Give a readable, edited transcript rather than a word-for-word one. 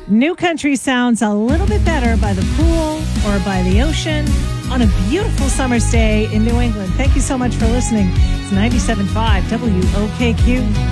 New country sounds a little bit better by the pool or by the ocean on a beautiful summer's day in New England. Thank you so much for listening. It's 97.5 WOKQ.